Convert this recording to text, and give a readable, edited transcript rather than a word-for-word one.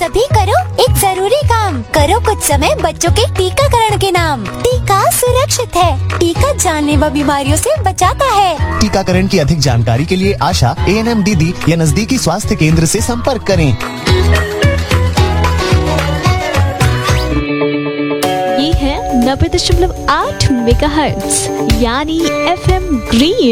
अभी करो एक जरूरी काम, करो कुछ समय बच्चों के टीकाकरण के नाम। टीका सुरक्षित है, टीका जानलेवा बीमारियों से बचाता है। टीकाकरण की अधिक जानकारी के लिए आशा, ANM दीदी या नजदीकी स्वास्थ्य केंद्र से संपर्क करें। ये है 90.8 मेगाहर्ट्ज यानी FM ग्रीन।